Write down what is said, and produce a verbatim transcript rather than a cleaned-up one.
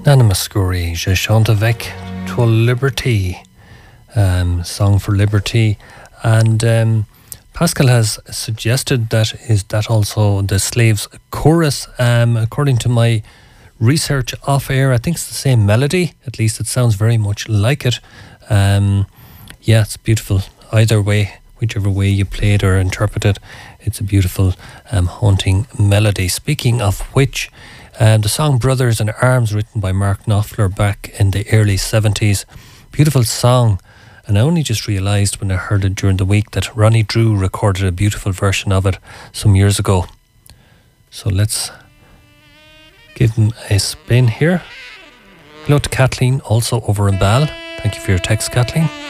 Nana Muscuri, Je chante avec toi liberty, um, song for liberty. And um, Pascal has suggested that is that also the Slaves chorus. Um, according to my research off air, I think it's the same melody. At least it sounds very much like it. Um, yeah, it's beautiful. Either way, whichever way you play it or interpret it, it's a beautiful, um, haunting melody. Speaking of which, uh, the song Brothers in Arms, written by Mark Knopfler back in the early seventies. Beautiful song. And I only just realised when I heard it during the week that Ronnie Drew recorded a beautiful version of it some years ago. So let's give him a spin here. Hello to Kathleen, also over in Bal. Thank you for your text, Kathleen.